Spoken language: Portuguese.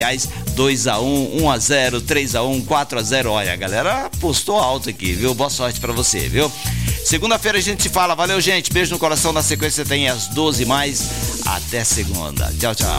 2-1, 1-0, 3-1, 4-0. Olha, a galera apostou alto aqui, viu? Boa sorte pra você, viu? Segunda-feira a gente se fala. Valeu, gente. Beijo no coração. Na sequência tem as 12 mais. Até segunda. Tchau, tchau.